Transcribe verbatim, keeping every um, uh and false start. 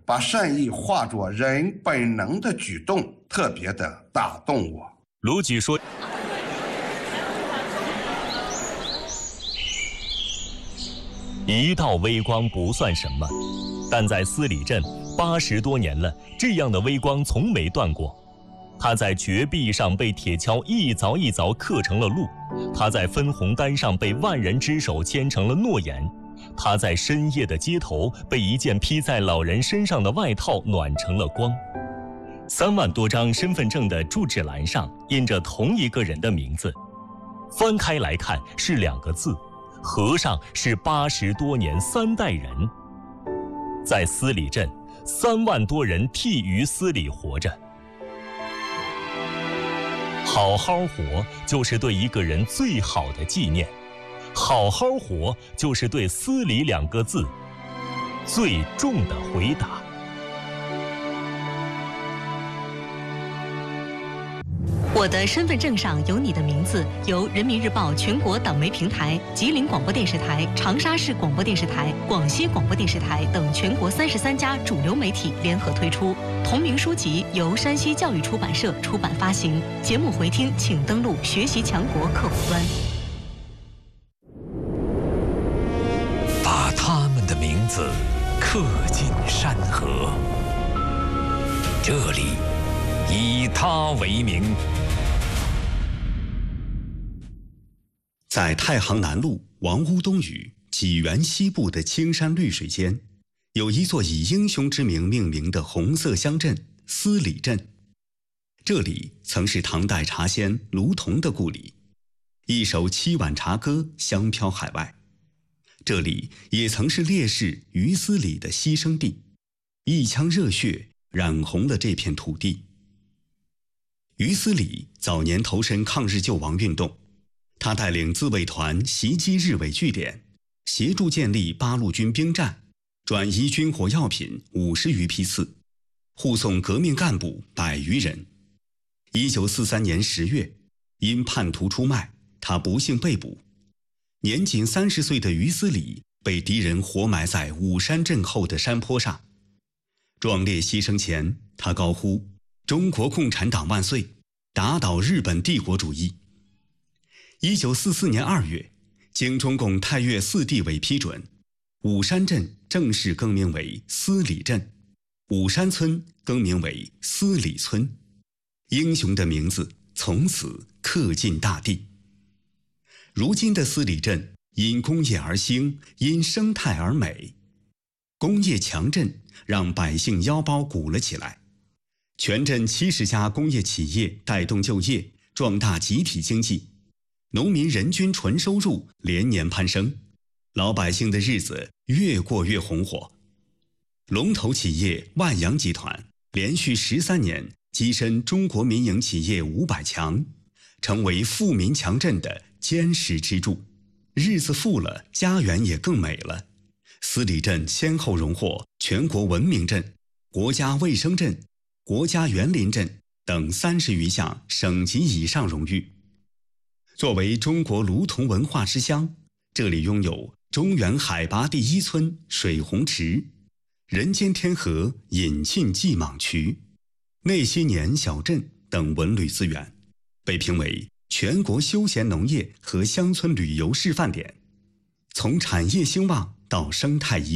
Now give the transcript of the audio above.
把善意化作人本能的举动，特别的打动我。 卢举说，一道微光不算什么，但在司里镇八十多年了，这样的微光从没断过。它在绝壁上被铁锹一凿一凿刻成了路，它在分红单上被万人之手签成了诺言，它在深夜的街头被一件披在老人身上的外套暖成了光。三万多张身份证的住址栏上印着同一个人的名字，翻开来看是两个字，合上是八十多年三代人。在司里镇，三万多人替于司里活着。好好活就是对一个人最好的纪念，好好活就是对司里两个字最重的回答。 我的身份证上有你的名字，由人民日报全国党媒平台、吉林广播电视台、长沙市广播电视台、广西广播电视台等全国三十三家主流媒体联合推出。同名书籍由山西教育出版社出版发行。节目回听请登录学习强国客户端。 把他们的名字刻进山河，这里以他为名。 在太行南路王屋东隅济源西部的青山绿水间，有一座以英雄之名命名的红色乡镇司里镇。这里曾是唐代茶仙卢仝的故里，一首七碗茶歌香飘海外。这里也曾是烈士于司里的牺牲地，一腔热血染红了这片土地。于司里早年投身抗日救亡运动，他带领自卫团袭击日伪据点，协助建立八路军兵站，转移军火药品五十余批次，护送革命干部百余人。一九四三年十月，因叛徒出卖，他不幸被捕。年仅三十岁的于司里被敌人活埋在武山镇后的山坡上。壮烈牺牲前，他高呼“中国共产党万岁”，打倒日本帝国主义。一九四四年二月，经中共太岳四地委批准，武山镇正式更名为司里镇，武山村更名为司里村，英雄的名字从此刻进大地。如今的司里镇因工业而兴，因生态而美。工业强镇让百姓腰包鼓了起来，全镇七十家工业企业带动就业，壮大集体经济。农民人均纯收入连年攀升，老百姓的日子越过越红火。龙头企业万洋集团连续十三年跻身中国民营企业五百强，成为富民强镇的坚实支柱。日子富了，家园也更美了。司里镇先后荣获全国文明镇、国家卫生镇、国家园林镇等三十余项省级以上荣誉。作为中国卢仝文化之乡，这里拥有中原海拔第一村水洪池、人间天河引沁济蟒渠、那些年小镇等文旅资源，被评为全国休闲农业和乡村旅游示范点。从产业兴旺到生态宜